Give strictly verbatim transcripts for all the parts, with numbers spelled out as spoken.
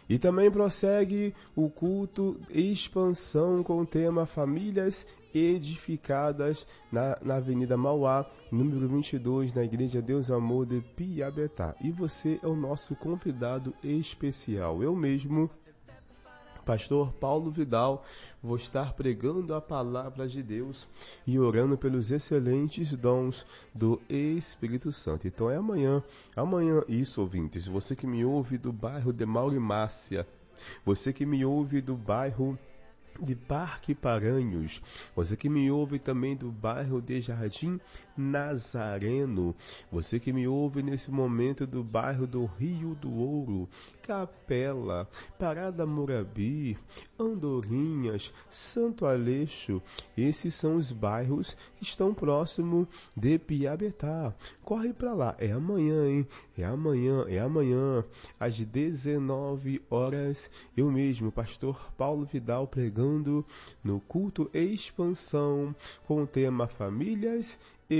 E também prossegue o culto Expansão com o tema Famílias Edificadas na, na Avenida Mauá, número vinte e dois, na Igreja Deus Amor de Piabetá. E você é o nosso convidado especial. Eu mesmo, Pastor Paulo Vidal, vou estar pregando a palavra de Deus e orando pelos excelentes dons do Espírito Santo. Então é amanhã, amanhã isso, ouvintes, você que me ouve do bairro de Maurimácia, você que me ouve do bairro de Parque Paranhos, você que me ouve também do bairro de Jardim Nazareno, você que me ouve nesse momento do bairro do Rio do Ouro, Capela, Parada Morabi, Andorinhas, Santo Aleixo, esses são os bairros que estão próximo de Piabetá. Corre para lá, é amanhã, hein? É amanhã, é amanhã, às dezenove horas, eu mesmo, Pastor Paulo Vidal, pregando no culto Expansão com o tema Famílias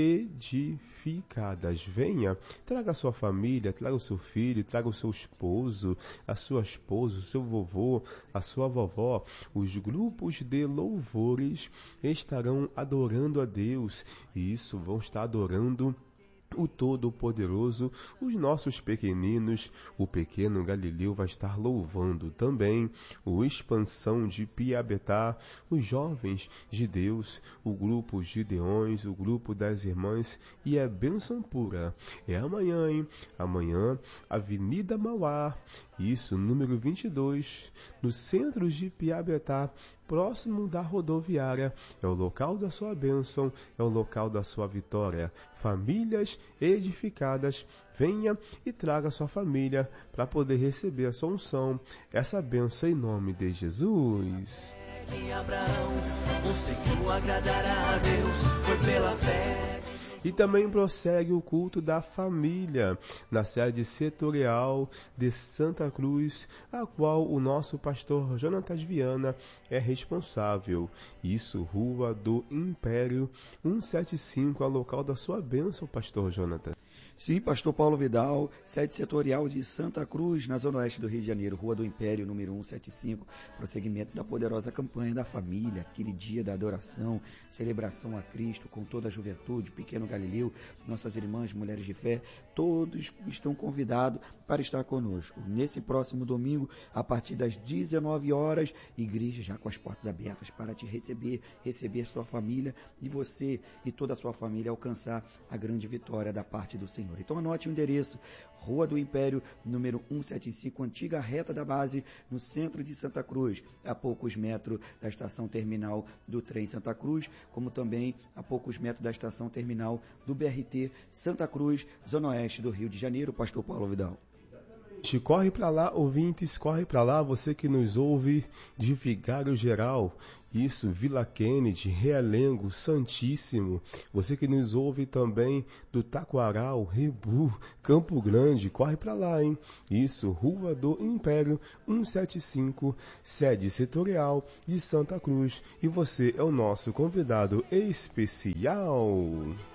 Edificadas. Venha, traga a sua família, traga o seu filho, traga o seu esposo, a sua esposa, o seu vovô, a sua vovó. Os grupos de louvores estarão adorando a Deus, e isso, vão estar adorando o Todo-Poderoso. Os nossos pequeninos, o pequeno Galileu vai estar louvando também, o Expansão de Piabetá, os jovens de Deus, o grupo Gideões, o grupo das irmãs, e é bênção pura. É amanhã, hein? Amanhã, Avenida Mauá, isso, número vinte e dois, no centro de Piabetá, próximo da rodoviária. É o local da sua bênção, é o local da sua vitória. Famílias edificadas, venha e traga sua família para poder receber a sua unção, essa bênção em nome de Jesus. De Abraão, conseguiu agradar a Deus, foi pela fé. E também prossegue o culto da família na sede setorial de Santa Cruz, a qual o nosso pastor Jonatas Viana é responsável. Isso, Rua do Império cento e setenta e cinco, é o local da sua bênção, pastor Jonatas. Sim, pastor Paulo Vidal, sede setorial de Santa Cruz, na zona oeste do Rio de Janeiro, Rua do Império, número cento e setenta e cinco, prosseguimento da poderosa campanha da família, aquele dia da adoração, celebração a Cristo com toda a juventude, pequeno Galileu, nossas irmãs, mulheres de fé, todos estão convidados para estar conosco. Nesse próximo domingo, a partir das dezenove horas, igreja já com as portas abertas para te receber, receber sua família e você e toda a sua família alcançar a grande vitória da parte do Senhor. Então anote o endereço, Rua do Império, número cento e setenta e cinco, antiga reta da base, no centro de Santa Cruz, a poucos metros da estação terminal do trem Santa Cruz, como também a poucos metros da estação terminal do B R T Santa Cruz, zona oeste do Rio de Janeiro. Pastor Paulo Vidal. Corre para lá, ouvintes, corre para lá, você que nos ouve de Vigário Geral, isso, Vila Kennedy, Realengo, Santíssimo, você que nos ouve também do Taquaral, Rebu, Campo Grande, corre para lá, hein? Isso, Rua do Império cento e setenta e cinco, sede setorial de Santa Cruz, e você é o nosso convidado especial.